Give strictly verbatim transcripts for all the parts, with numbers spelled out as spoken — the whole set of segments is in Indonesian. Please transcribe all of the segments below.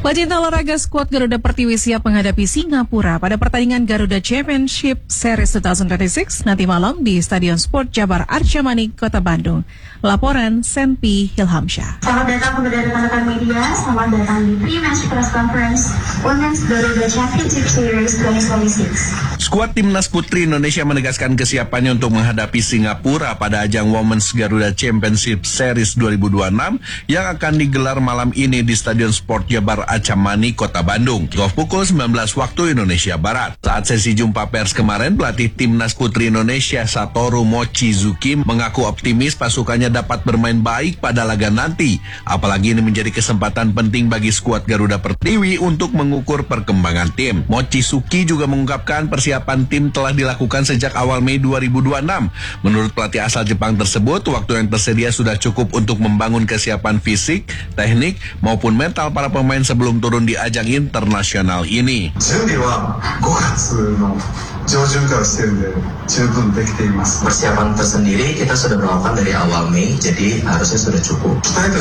Pecinta olahraga skuad Garuda Pertiwi siap menghadapi Singapura pada pertandingan Garuda Championship Series dua ribu dua puluh enam nanti malam di Stadion Sport Jabar Arca Manik, Kota Bandung. Laporan Senpi Hilhamsyah. Selamat datang kepada rekan-rekan media, selamat datang di pre-match press conference Women's Garuda Championship Series dua ribu dua puluh enam. Skuad Timnas Putri Indonesia menegaskan kesiapannya untuk menghadapi Singapura pada ajang Women's Garuda Championship Series dua ribu dua puluh enam yang akan digelar malam ini di Stadion Sport Jabar Arca Manik, Kota Bandung. Kick-off pukul sembilan belas waktu Indonesia Barat. Saat sesi jumpa pers kemarin, pelatih Timnas Putri Indonesia Satoru Mochizuki mengaku optimis pasukannya dapat bermain baik pada laga nanti. Apalagi ini menjadi kesempatan penting bagi skuad Garuda Pertiwi untuk mengukur perkembangan tim. Mochizuki juga mengungkapkan persiapan tim telah dilakukan sejak awal Mei dua ribu dua puluh enam. Menurut pelatih asal Jepang tersebut, waktu yang tersedia sudah cukup untuk membangun kesiapan fisik, teknik, maupun mental para pemain sebelum turun di ajang internasional ini. Persiapan tersendiri kita sudah melakukan dari awal Mei, jadi harusnya sudah cukup.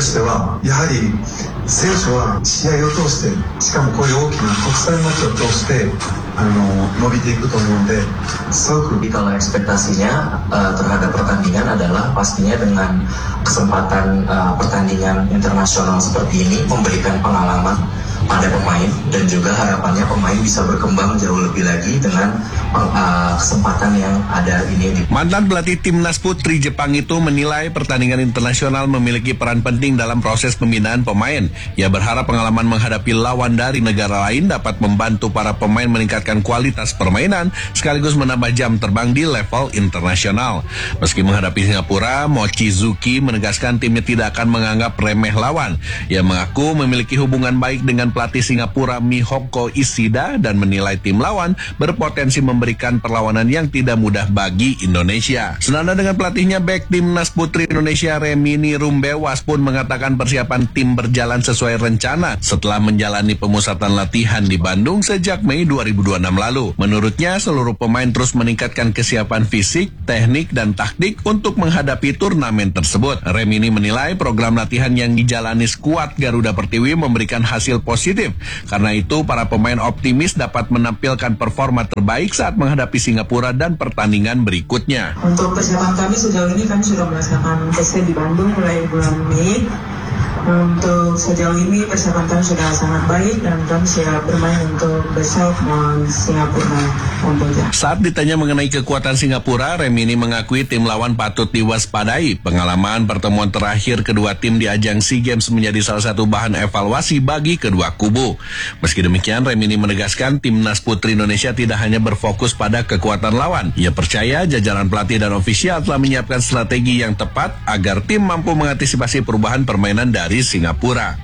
Jadi kalau ekspektasinya uh, terhadap pertandingan adalah pastinya dengan kesempatan uh, pertandingan internasional seperti ini memberikan pengalaman pada pemain dan juga harapannya pemain bisa berkembang jauh lebih lagi dengan uh, kesempatan yang ada ini. Mantan pelatih Timnas Putri Jepang itu menilai pertandingan internasional memiliki peran penting dalam proses pembinaan pemain. Ia berharap pengalaman menghadapi lawan dari negara lain dapat membantu para pemain meningkatkan kualitas permainan sekaligus menambah jam terbang di level internasional. Meski menghadapi Singapura, Mochizuki menegaskan timnya tidak akan menganggap remeh lawan. Ia mengaku memiliki hubungan baik dengan pelatih Singapura Mihoko Ishida dan menilai tim lawan berpotensi memberikan perlawanan yang tidak mudah bagi Indonesia. Senada dengan pelatihnya, bek Timnas Putri Indonesia Remini Rumbewas pun mengatakan persiapan tim berjalan sesuai rencana setelah menjalani pemusatan latihan di Bandung sejak Mei dua ribu dua puluh enam lalu. Menurutnya, seluruh pemain terus meningkatkan kesiapan fisik, teknik, dan taktik untuk menghadapi turnamen tersebut. Remini menilai program latihan yang dijalani skuad Garuda Pertiwi memberikan hasil positif. Karena itu, para pemain optimis dapat menampilkan performa terbaik saat menghadapi Singapura dan pertandingan berikutnya. Untuk persiapan kami sejauh ini kami sudah melaksanakan tesnya di Bandung mulai bulan Mei. Untuk sejauh ini persiapan kami sudah sangat baik dan kami siap bermain untuk besok melawan Singapura tentunya. Saat ditanya mengenai kekuatan Singapura, Remini mengakui tim lawan patut diwaspadai. Pengalaman pertemuan terakhir kedua tim di ajang SEA Games menjadi salah satu bahan evaluasi bagi kedua kubu. Meski demikian, Remini menegaskan Timnas Putri Indonesia tidak hanya berfokus pada kekuatan lawan. Ia percaya jajaran pelatih dan ofisial telah menyiapkan strategi yang tepat agar tim mampu mengantisipasi perubahan permainan dari Singapura.